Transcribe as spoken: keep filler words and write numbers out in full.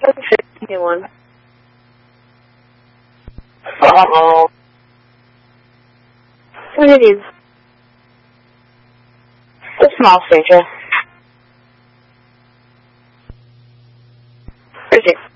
Anyone? Uh-oh. What it is? A small stranger. Bridget.